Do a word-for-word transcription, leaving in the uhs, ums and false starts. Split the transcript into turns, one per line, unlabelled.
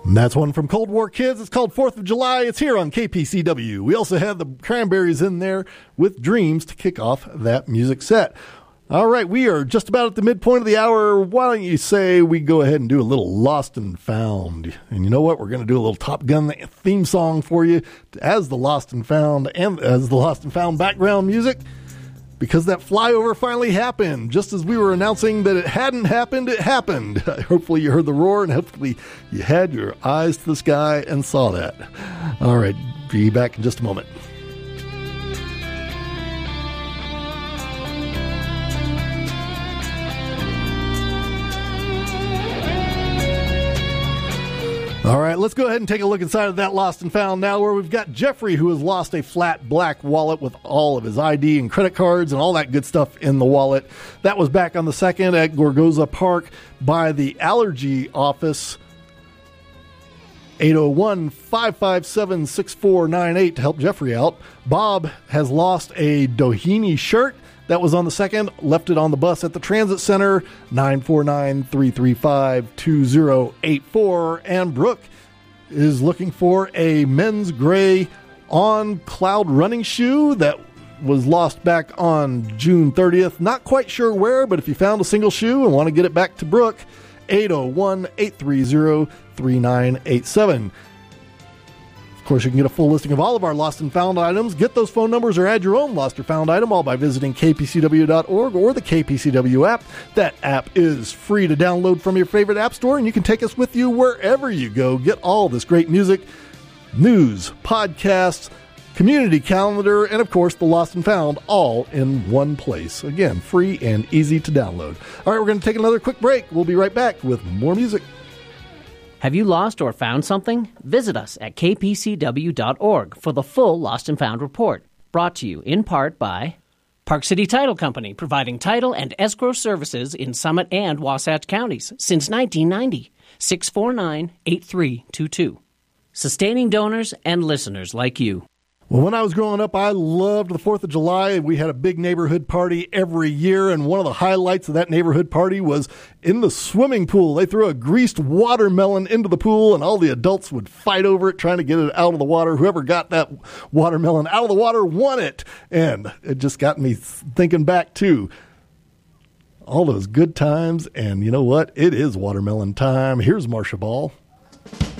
And that's one from Cold War Kids. It's called fourth of July. It's here on K P C W. We also have the Cranberries in there with Dreams to kick off that music set. All right, we are just about at the midpoint of the hour. Why don't you say we go ahead and do a little Lost and Found? And you know what? We're going to do a little Top Gun theme song for you as the Lost and Found and as the Lost and Found background music, because that flyover finally happened. Just as we were announcing that it hadn't happened, it happened. Hopefully you heard the roar, and hopefully you had your eyes to the sky and saw that. All right, be back in just a moment. All right, let's go ahead and take a look inside of that Lost and Found now, where we've got Jeffrey, who has lost a flat black wallet with all of his I D and credit cards and all that good stuff in the wallet. That was back on the second at Gorgoza Park by the allergy office. eight oh one, five five seven, six four nine eight to help Jeffrey out. Bob has lost a Doheny shirt. That was on the second, left it on the bus at the transit center, nine four nine, three three five, two oh eight four. And Brooke is looking for a men's gray on cloud running shoe that was lost back on June thirtieth. Not quite sure where, but if you found a single shoe and want to get it back to Brooke, eight oh one, eight three oh, three nine eight seven. Of course, you can get a full listing of all of our Lost and Found items, get those phone numbers, or add your own Lost or Found item, all by visiting K P C W dot org or the K P C W app. That app is free to download from your favorite app store, and you can take us with you wherever you go. Get all this great music, news, podcasts, community calendar, and of course, the Lost and Found, all in one place. Again, free and easy to download. All right, we're going to take another quick break. We'll be right back with more music.
Have you lost or found something? Visit us at K P C W dot org for the full Lost and Found report. Brought to you in part by Park City Title Company, providing title and escrow services in Summit and Wasatch counties since nineteen ninety. six four nine, eight three two two. Sustaining donors and listeners like you.
Well, when I was growing up, I loved the fourth of July. We had a big neighborhood party every year, and one of the highlights of that neighborhood party was in the swimming pool. They threw a greased watermelon into the pool, and all the adults would fight over it, trying to get it out of the water. Whoever got that watermelon out of the water won it. And it just got me thinking back, too. All those good times, and you know what? It is watermelon time. Here's Marsha Ball.